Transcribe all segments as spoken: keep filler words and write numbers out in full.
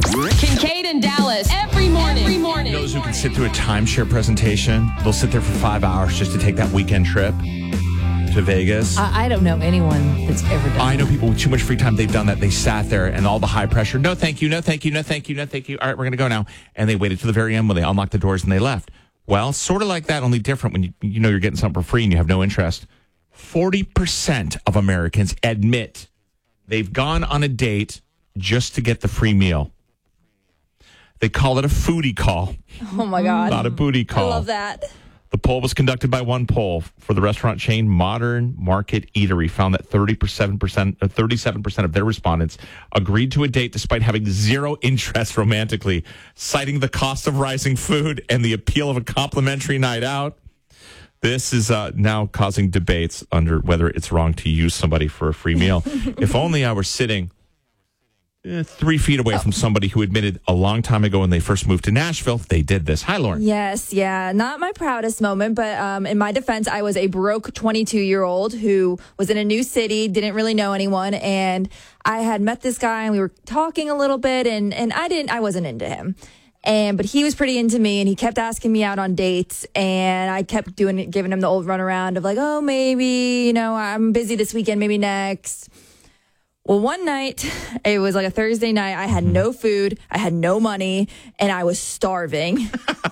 Kincaid and Dallas every morning. Every morning. Those who can sit through a timeshare presentation, they'll sit there for five hours just to take that weekend trip to Vegas. I, I don't know anyone that's ever done I know that. people with too much free time. They've done that. They sat there and all the high pressure. No, thank you. No, thank you. No, thank you. No, thank you. All right, we're going to go now. And they waited to the very end when they unlocked the doors and they left. Well, sort of like that, only different when you, you know you're getting something for free and you have no interest. forty percent of Americans admit they've gone on a date just to get the free meal. They call it a foodie call. Oh, my God. Not a booty call. I love that. The poll was conducted by one poll for the restaurant chain Modern Market Eatery, found that thirty-seven percent, uh, thirty-seven percent of their respondents agreed to a date despite having zero interest romantically, citing the cost of rising food and the appeal of a complimentary night out. This is uh, now causing debates under whether it's wrong to use somebody for a free meal. If only I were sitting eh, three feet away from somebody who admitted a long time ago when they first moved to Nashville, they did this. Hi, Lauren. Yes, yeah. Not my proudest moment, but um, in my defense, I was a broke twenty-two-year-old who was in a new city, didn't really know anyone, and I had met this guy, and we were talking a little bit, and, and I didn't, I wasn't into him. And but he was pretty into me, and he kept asking me out on dates, and I kept doing it, giving him the old runaround of like, oh, maybe, you know, I'm busy this weekend, maybe next. Well, one night, it was like a Thursday night, I had no food, I had no money, and I was starving.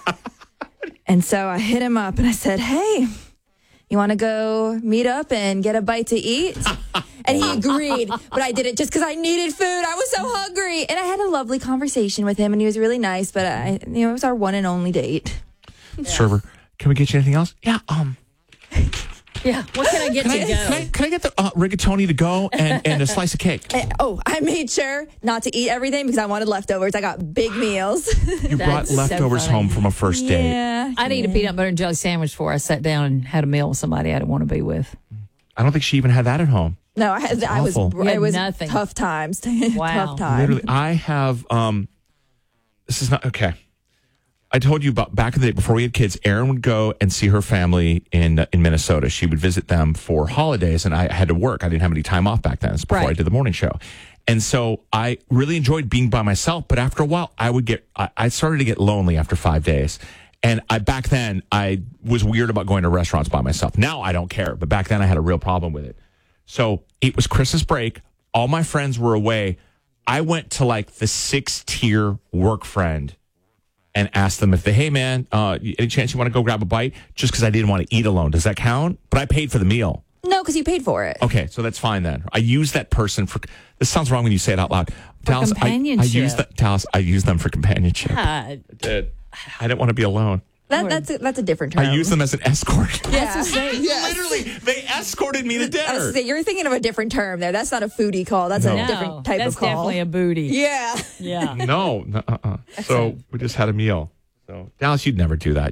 And so I hit him up, and I said, hey, you want to go meet up and get a bite to eat? And he agreed, but I did it just because I needed food. I was so hungry. And I had a lovely conversation with him, and he was really nice, but I, you know, it was our one and only date. Yeah. Server, can we get you anything else? Yeah, um... Yeah, what can I get can to I, go? Can I, can I get the uh, rigatoni to go and, and a slice of cake? And, oh, I made sure not to eat everything because I wanted leftovers. I got big meals. You brought so leftovers funny. home from a first date. Yeah. I'd eat a peanut butter and jelly sandwich before I sat down and had a meal with somebody I didn't want to be with. I don't think she even had that at home. No, I had. I was. awful. You had It was nothing. tough times. Wow. Tough times. Literally, I have, um, this is not, okay. I told you about back in the day before we had kids, Erin would go and see her family in uh, in Minnesota. She would visit them for holidays, and I had to work. I didn't have any time off back then. It's before Right. I did the morning show. And so I really enjoyed being by myself, but after a while, I would get, I, I started to get lonely after five days. And I back then, I was weird about going to restaurants by myself. Now I don't care, but back then I had a real problem with it. So it was Christmas break. All my friends were away. I went to like the six tier work friend and asked them if they, hey man, uh, any chance you want to go grab a bite? Just because I didn't want to eat alone. Does that count? But I paid for the meal. No, because you paid for it. Okay, so that's fine then. I use that person for, this sounds wrong when you say it out loud. Dallas, I, I companionship. use that, Dallas, I use them for companionship. God. I did. I didn't want to be alone. That, that's a, that's a different term. I use them as an escort. Yeah. Yes. Literally, they escorted me to I was dinner. gonna say, you're thinking of a different term there. That's not a foodie call. That's No. a No, different type that's of call. definitely a booty. Yeah. Yeah. No, no uh-uh. So we just had a meal. So Dallas, you'd never do that.